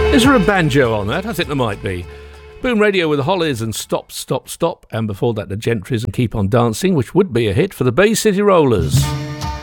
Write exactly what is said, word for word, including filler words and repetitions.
Is there a banjo on that? I think there might be. Boom Radio with the Hollies and Stop, Stop, Stop. And before that, the Gentrys and Keep on Dancing, which would be a hit for the Bay City Rollers.